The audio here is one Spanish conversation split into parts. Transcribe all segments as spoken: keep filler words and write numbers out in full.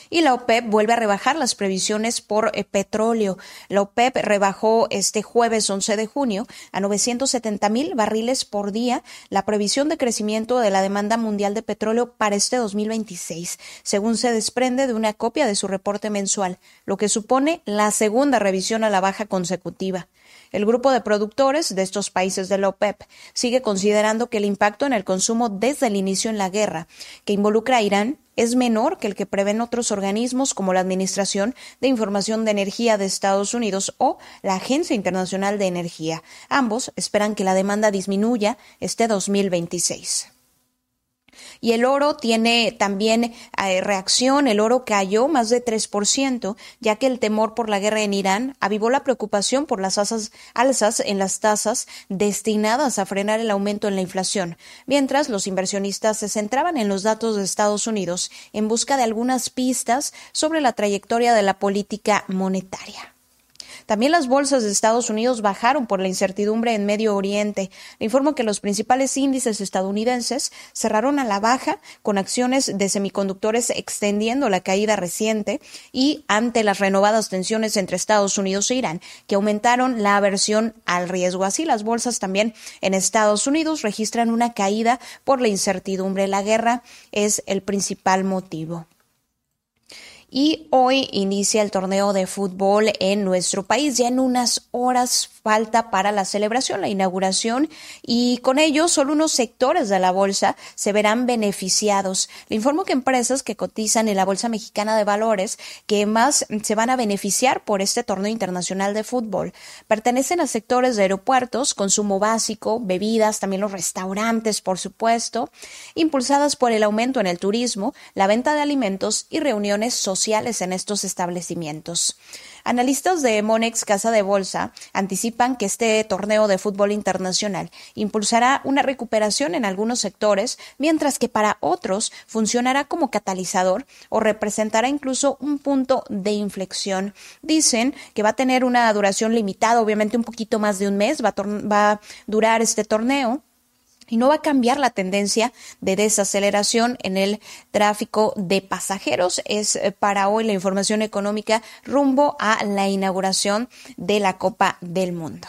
Y la OPEP vuelve a rebajar las previsiones por eh, petróleo. La OPEP rebajó este jueves once de junio a novecientos setenta mil barriles por día la previsión de crecimiento de la demanda mundial de petróleo para este dos mil veintiséis, según se desprende de una copia de su reporte mensual, lo que supone la segunda revisión a la baja consecutiva. El grupo de productores de estos países de la OPEP sigue considerando que el impacto en el consumo desde el inicio en la guerra, que involucra a Irán, es menor que el que prevén otros organismos como la Administración de Información de Energía de Estados Unidos o la Agencia Internacional de Energía. Ambos esperan que la demanda disminuya este dos mil veintiséis. Y el oro tiene también eh, reacción. El oro cayó más de tres por ciento, ya que el temor por la guerra en Irán avivó la preocupación por las alzas, alzas en las tasas destinadas a frenar el aumento en la inflación, mientras los inversionistas se centraban en los datos de Estados Unidos en busca de algunas pistas sobre la trayectoria de la política monetaria. También las bolsas de Estados Unidos bajaron por la incertidumbre en Medio Oriente. Le informo que los principales índices estadounidenses cerraron a la baja, con acciones de semiconductores extendiendo la caída reciente y ante las renovadas tensiones entre Estados Unidos e Irán, que aumentaron la aversión al riesgo. Así, las bolsas también en Estados Unidos registran una caída por la incertidumbre. La guerra es el principal motivo. Y hoy inicia el torneo de fútbol en nuestro país. Ya en unas horas falta para la celebración, la inauguración, y con ello solo unos sectores de la bolsa se verán beneficiados. Le informo que empresas que cotizan en la Bolsa Mexicana de Valores que más se van a beneficiar por este torneo internacional de fútbol pertenecen a sectores de aeropuertos, consumo básico, bebidas, también los restaurantes, por supuesto, impulsadas por el aumento en el turismo, la venta de alimentos y reuniones sociales en estos establecimientos. Analistas de Monex Casa de Bolsa anticipan que este torneo de fútbol internacional impulsará una recuperación en algunos sectores, mientras que para otros funcionará como catalizador o representará incluso un punto de inflexión. Dicen que va a tener una duración limitada, obviamente un poquito más de un mes va a, va a durar este torneo. Y no va a cambiar la tendencia de desaceleración en el tráfico de pasajeros. Es para hoy la información económica rumbo a la inauguración de la Copa del Mundo.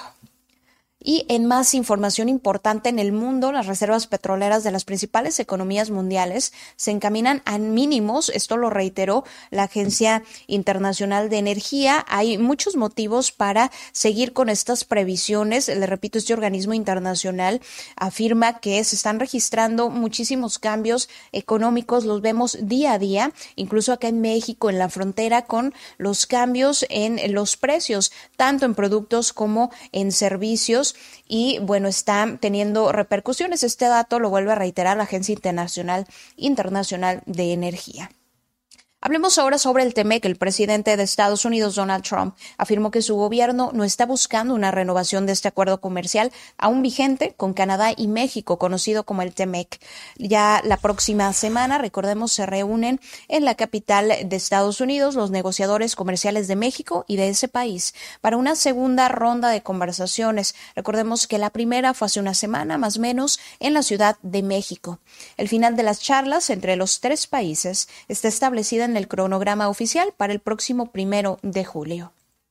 Y en más información importante en el mundo, las reservas petroleras de las principales economías mundiales se encaminan a mínimos. Esto lo reiteró la Agencia Internacional de Energía. Hay muchos motivos para seguir con estas previsiones. Le repito, este organismo internacional afirma que se están registrando muchísimos cambios económicos. Los vemos día a día, incluso acá en México, en la frontera, con los cambios en los precios, tanto en productos como en servicios. Y bueno, está teniendo repercusiones. Este dato lo vuelve a reiterar la Agencia Internacional, Internacional de Energía. Hablemos ahora sobre el TEMEC. El presidente de Estados Unidos, Donald Trump, afirmó que su gobierno no está buscando una renovación de este acuerdo comercial aún vigente con Canadá y México, conocido como el TEMEC. Ya la próxima semana, recordemos, se reúnen en la capital de Estados Unidos los negociadores comerciales de México y de ese país para una segunda ronda de conversaciones. Recordemos que la primera fue hace una semana, más o menos, en la Ciudad de México. El final de las charlas entre los tres países está establecida en el cronograma oficial para el próximo primero de julio.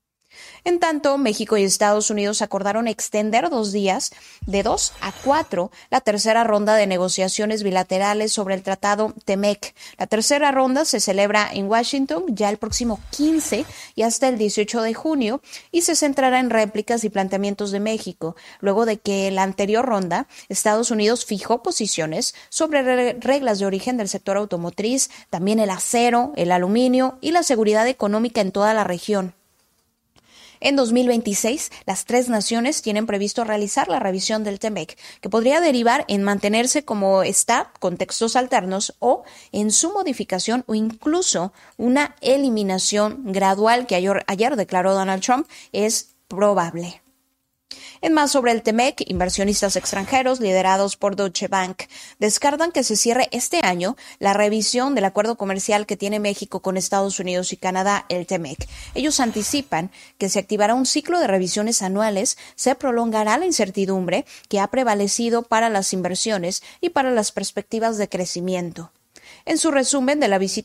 En tanto, México y Estados Unidos acordaron extender dos días, de dos a cuatro, la tercera ronda de negociaciones bilaterales sobre el tratado TEMEC. La tercera ronda se celebra en Washington ya el próximo quince y hasta el dieciocho de junio y se centrará en réplicas y planteamientos de México, luego de que la anterior ronda, Estados Unidos fijó posiciones sobre re- reglas de origen del sector automotriz, también el acero, el aluminio y la seguridad económica en toda la región. En dos mil veintiséis, las tres naciones tienen previsto realizar la revisión del TEMEC, que podría derivar en mantenerse como está, con textos alternos, o en su modificación o incluso una eliminación gradual que ayer, ayer declaró Donald Trump es probable. En más sobre el TEMEC, inversionistas extranjeros liderados por Deutsche Bank descartan que se cierre este año la revisión del acuerdo comercial que tiene México con Estados Unidos y Canadá, el TEMEC. Ellos anticipan que se activará un ciclo de revisiones anuales, se prolongará la incertidumbre que ha prevalecido para las inversiones y para las perspectivas de crecimiento. En su resumen de la visita